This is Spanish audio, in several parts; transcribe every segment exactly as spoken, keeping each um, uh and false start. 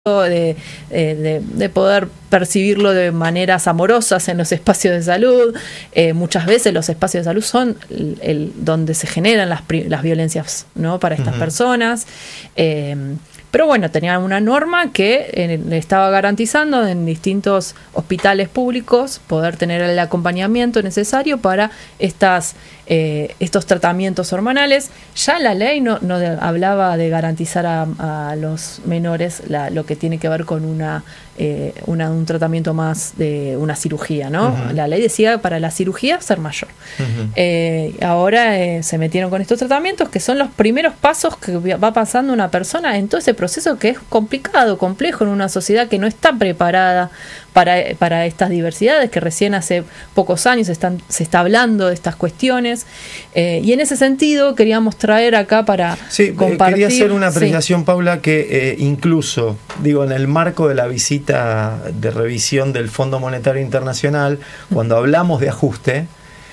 De, de, de poder percibirlo de maneras amorosas en los espacios de salud. Eh, muchas veces los espacios de salud son el, el donde se generan las, las violencias, ¿no?, para estas uh-huh. personas. Eh, pero bueno, tenían una norma que eh, le estaba garantizando en distintos hospitales públicos poder tener el acompañamiento necesario para estas eh, estos tratamientos hormonales. Ya la ley no, no de, hablaba de garantizar a, a los menores la, lo que tiene que ver con una, eh, una un tratamiento más de una cirugía, ¿no? Uh-huh. La ley decía para la cirugía ser mayor. Uh-huh. Eh, ahora eh, se metieron con estos tratamientos que son los primeros pasos que va pasando una persona en todo ese proceso que es complicado, complejo en una sociedad que no está preparada para, para estas diversidades, que recién hace pocos años están, se está hablando de estas cuestiones. Eh, y en ese sentido queríamos traer acá para sí, compartir. Quería hacer una apreciación, sí. Paula, que eh, incluso, digo, en el marco de la visita de revisión del Fondo Monetario Internacional, cuando hablamos de ajuste,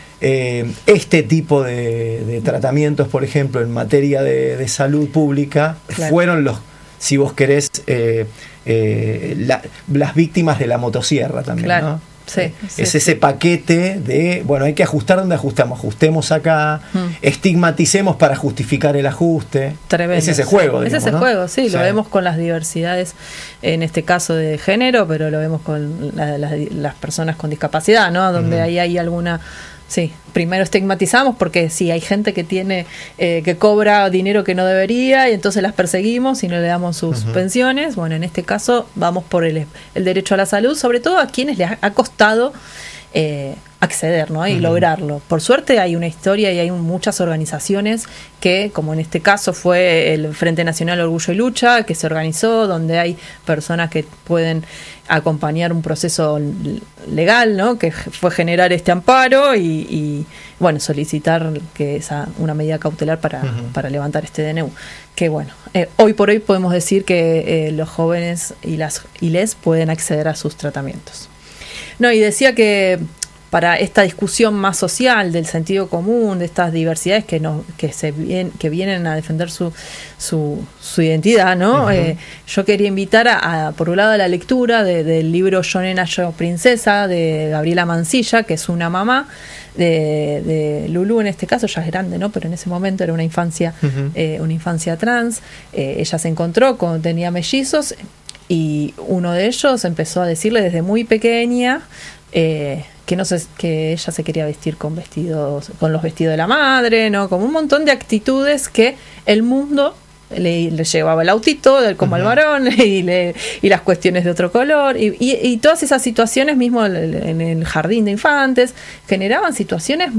eh, este tipo de, de tratamientos, por ejemplo, en materia de, de salud pública, claro. fueron los, si vos querés, eh, eh, la, las víctimas de la motosierra también, claro. ¿no? Sí, sí, es sí, ese sí. paquete de, bueno, hay que ajustar donde ajustamos, ajustemos acá, mm. estigmaticemos para justificar el ajuste. Tremendo. Es ese juego, digamos, es ese ¿no? juego, sí, sí, lo vemos con las diversidades, en este caso de género, pero lo vemos con la, la, las personas con discapacidad, ¿no? Donde mm. ahí hay alguna... Sí, primero estigmatizamos porque sí, hay gente que tiene eh, que cobra dinero que no debería y entonces las perseguimos y no le damos sus uh-huh. pensiones. Bueno, en este caso vamos por el, el derecho a la salud, sobre todo a quienes les ha, ha costado eh, acceder, ¿no? y uh-huh. lograrlo. Por suerte hay una historia y hay un, muchas organizaciones que, como en este caso fue el Frente Nacional Orgullo y Lucha, que se organizó, donde hay personas que pueden acompañar un proceso legal, ¿no? Que fue generar este amparo y, y bueno, solicitar que esa una medida cautelar para, uh-huh. para levantar este D N U. Que bueno, eh, hoy por hoy podemos decir que eh, los jóvenes y las y les pueden acceder a sus tratamientos. No, y decía que para esta discusión más social del sentido común, de estas diversidades que no, que se vienen, que vienen a defender su su, su identidad, ¿no? Uh-huh. Eh, yo quería invitar a, a por un lado a la lectura de, del libro Yo Nena, Yo Princesa de Gabriela Mancilla, que es una mamá de, de Lulú, en este caso ya es grande, ¿no? Pero en ese momento era una infancia, uh-huh. eh, una infancia trans. Eh, ella se encontró con tenía mellizos y uno de ellos empezó a decirle desde muy pequeña eh, que no sé, que ella se quería vestir con vestidos, con los vestidos de la madre, ¿no? Como un montón de actitudes que el mundo le, le llevaba el autito del como uh-huh. al varón y, le, y las cuestiones de otro color y, y, y todas esas situaciones mismo en el jardín de infantes generaban situaciones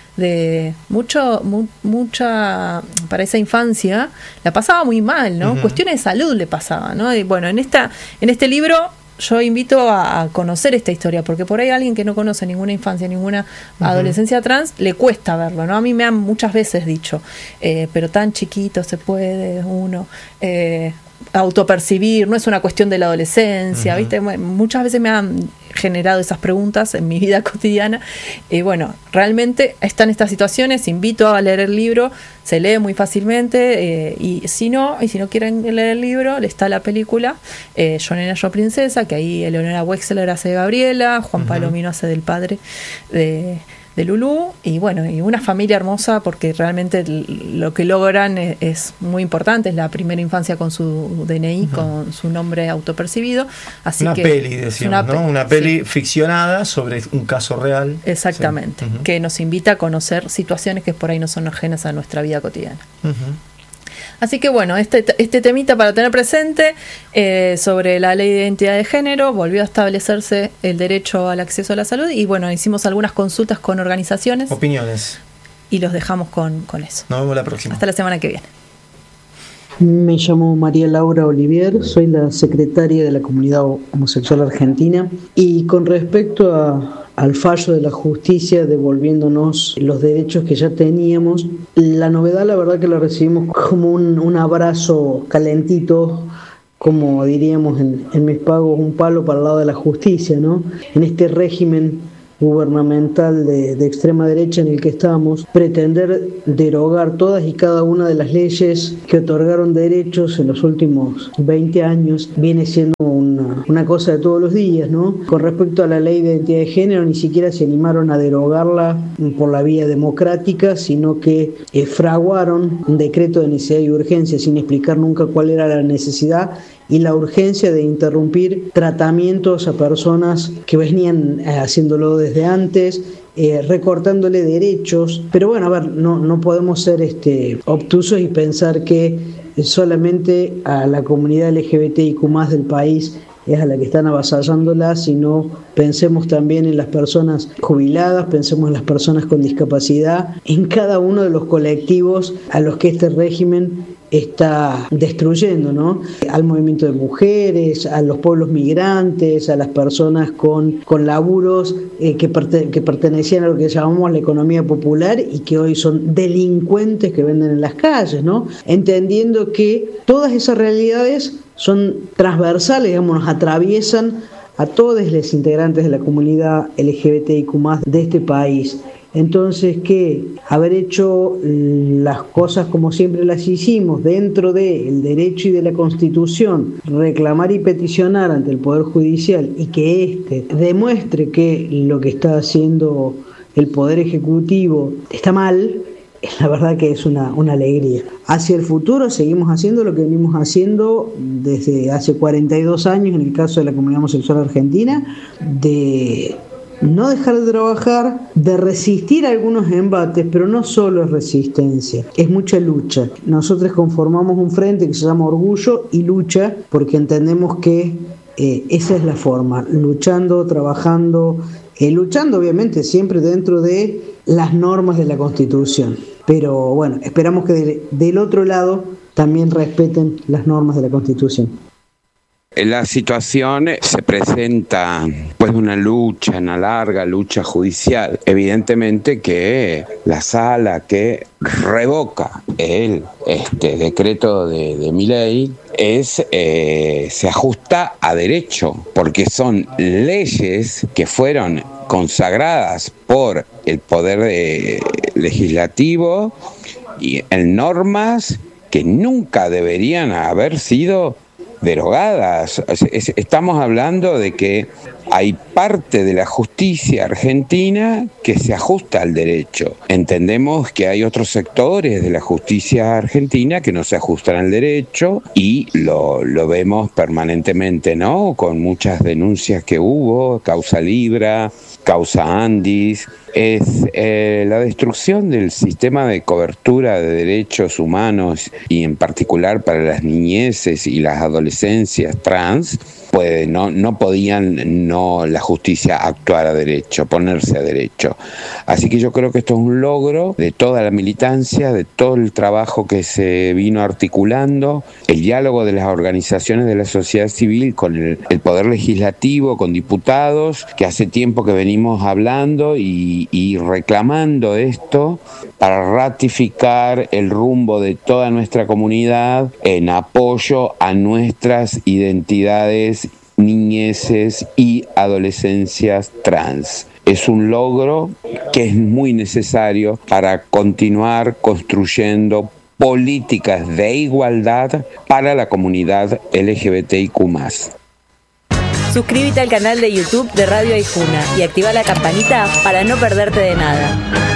de mucho mu, mucha para esa infancia la pasaba muy mal, ¿no? Uh-huh. Cuestiones de salud le pasaba, ¿no? Y bueno, en esta en este libro yo invito a, a conocer esta historia, porque por ahí alguien que no conoce ninguna infancia, ninguna uh-huh. adolescencia trans, le cuesta verlo, ¿no? A mí me han muchas veces dicho, eh, pero tan chiquito se puede uno eh, autopercibir, no es una cuestión de la adolescencia, uh-huh. ¿viste? Muchas veces me han generado esas preguntas en mi vida cotidiana y bueno, realmente están estas situaciones, invito a leer el libro, se lee muy fácilmente eh, y si no, y si no quieren leer el libro, está la película eh, Yo Nena, Yo Princesa, que ahí Eleonora Wexler hace de Gabriela, Juan uh-huh. Palomino hace del padre de de Lulú, y bueno, y una familia hermosa porque realmente lo que logran es, es muy importante, es la primera infancia con su D N I, uh-huh. con su nombre autopercibido, así una que peli, decíamos, una, ¿no? pe- una peli sí. ficcionada sobre un caso real. Exactamente, sí. uh-huh. que nos invita a conocer situaciones que por ahí no son ajenas a nuestra vida cotidiana. Uh-huh. Así que bueno, este, este temita para tener presente eh, sobre la ley de identidad de género, volvió a establecerse el derecho al acceso a la salud y bueno, hicimos algunas consultas con organizaciones. Opiniones. Y los dejamos con, con eso. Nos vemos la próxima. Hasta la semana que viene. Me llamo María Laura Olivier, soy la secretaria de la Comunidad Homosexual Argentina y con respecto a, al fallo de la justicia devolviéndonos los derechos que ya teníamos, la novedad la verdad que la recibimos como un, un abrazo calentito, como diríamos en, en mis pagos, un palo para el lado de la justicia, ¿no? En este régimen gubernamental de, de extrema derecha en el que estamos, pretender derogar todas y cada una de las leyes que otorgaron derechos en los últimos veinte años viene siendo una, una cosa de todos los días, ¿no? Con respecto a la ley de identidad de género, ni siquiera se animaron a derogarla por la vía democrática, sino que eh, fraguaron un decreto de necesidad y urgencia sin explicar nunca cuál era la necesidad y la urgencia de interrumpir tratamientos a personas que venían eh, haciéndolo desde antes, eh, recortándole derechos. Pero bueno, a ver, no, no podemos ser este, obtusos y pensar que solamente a la comunidad L G B T I Q más del país es a la que están avasallándola, sino pensemos también en las personas jubiladas, pensemos en las personas con discapacidad, en cada uno de los colectivos a los que este régimen está destruyendo, ¿no? Al movimiento de mujeres, a los pueblos migrantes, a las personas con, con laburos eh, que, perte, que pertenecían a lo que llamamos la economía popular y que hoy son delincuentes que venden en las calles, ¿no? Entendiendo que todas esas realidades son transversales, digamos, nos atraviesan a todos los integrantes de la comunidad L G B T I Q más de este país. Entonces, que haber hecho las cosas como siempre las hicimos, dentro del derecho y de la Constitución, reclamar y peticionar ante el Poder Judicial y que éste demuestre que lo que está haciendo el Poder Ejecutivo está mal, la verdad que es una, una alegría. Hacia el futuro seguimos haciendo lo que venimos haciendo desde hace cuarenta y dos años en el caso de la comunidad homosexual argentina, de no dejar de trabajar, de resistir algunos embates, pero no solo es resistencia, es mucha lucha. Nosotros conformamos un frente que se llama Orgullo y Lucha, porque entendemos que eh, esa es la forma, luchando, trabajando, eh, luchando obviamente siempre dentro de las normas de la Constitución. Pero bueno, esperamos que de, del otro lado también respeten las normas de la Constitución. La situación se presenta pues de una lucha, una larga lucha judicial. Evidentemente que la sala que revoca el este decreto de, de Milei es eh, se ajusta a derecho, porque son leyes que fueron consagradas por el poder de, legislativo y en normas que nunca deberían haber sido derogadas. Estamos hablando de que hay parte de la justicia argentina que se ajusta al derecho. Entendemos que hay otros sectores de la justicia argentina que no se ajustan al derecho y lo, lo vemos permanentemente, ¿no? Con muchas denuncias que hubo, causa Libra, causa Andis. Es eh, la destrucción del sistema de cobertura de derechos humanos y en particular para las niñeces y las adolescencias trans. Pues no, no podían no la justicia actuar a derecho, ponerse a derecho. Así que yo creo que esto es un logro de toda la militancia, de todo el trabajo que se vino articulando, el diálogo de las organizaciones de la sociedad civil con el, el poder legislativo, con diputados, que hace tiempo que venimos hablando y, y reclamando esto para ratificar el rumbo de toda nuestra comunidad en apoyo a nuestras identidades, niñeces y adolescencias trans. Es un logro que es muy necesario para continuar construyendo políticas de igualdad para la comunidad L G B T I Q más. Suscríbete al canal de YouTube de Radio Aijuna y activa la campanita para no perderte de nada.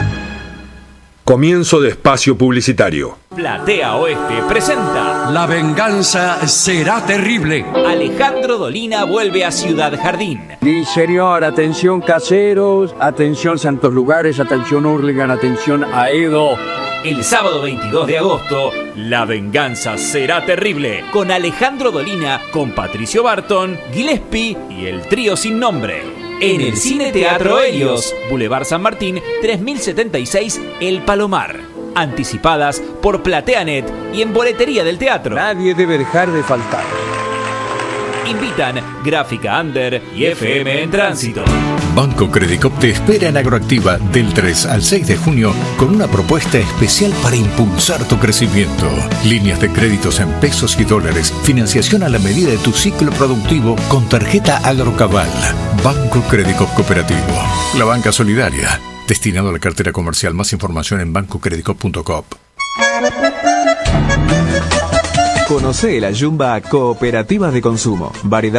Comienzo de espacio publicitario. Platea Oeste presenta La venganza será terrible. Alejandro Dolina vuelve a Ciudad Jardín. Sí, señor, atención caseros, atención santos lugares, atención Hurlingham, atención Aedo. El sábado veintidós de agosto, La venganza será terrible, con Alejandro Dolina, con Patricio Barton, Gillespie y el trío sin nombre. En el Cine Teatro Helios, Boulevard San Martín, tres mil setenta y seis, El Palomar. Anticipadas por PlateaNet y en boletería del teatro. Nadie debe dejar de faltar. Invitan Gráfica Under y F M en Tránsito. Banco Credicop te espera en Agroactiva del tres al seis de junio con una propuesta especial para impulsar tu crecimiento. Líneas de créditos en pesos y dólares, financiación a la medida de tu ciclo productivo con tarjeta Agrocabal. Banco Credicop Cooperativo, la banca solidaria, destinado a la cartera comercial. Más información en banco credicop punto com. Conoce la Yumba Cooperativa de Consumo. Variedad